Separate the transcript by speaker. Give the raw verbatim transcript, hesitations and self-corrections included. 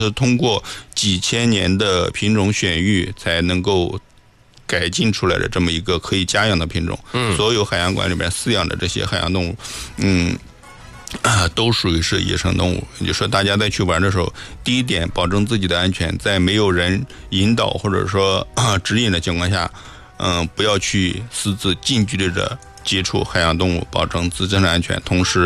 Speaker 1: 是通过几千年的品种选育才能够改进出来的这么一个可以家养的品种。
Speaker 2: 嗯，
Speaker 1: 所有海洋馆里面饲养的这些海洋动物，嗯。啊，都属于是野生动物。也就是说，大家在去玩的时候，第一点保证自己的安全，在没有人引导或者说、啊、指引的情况下，嗯，不要去私自近距离的接触海洋动物，保证自身的安全。同时